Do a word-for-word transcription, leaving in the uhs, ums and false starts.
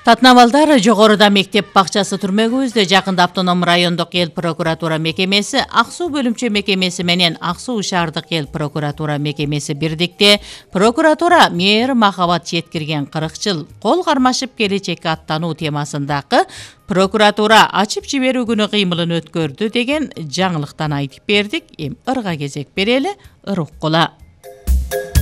Татнабалдар жогоруда мектеп бакчасы түрмөгүбүздө жакында автоном райондук эл прокуратура мекемеси, Ак Суу бөлүмчө мекемеси менен Ак Суу шаардык эл прокуратура мекемеси бирдикте прокуратура мээр махабат жеткирген кырк жыл кол кармашып келечекке аттануу темасындагы прокуратура ачып жиберүү күнү кыймылын өткөрдү деген жаңылыктан айтып бердик. Эми ырга кезек берели, ыр уккула.